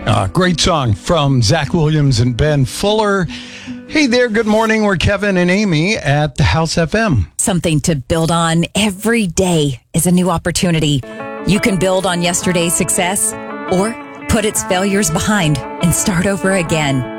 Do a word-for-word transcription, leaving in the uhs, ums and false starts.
Uh, great song from Zach Williams and Ben Fuller. Hey there, good morning. We're Kevin and Amy at the House F M. Something to build on every day is a new opportunity. You can build on yesterday's success or put its failures behind and start over again.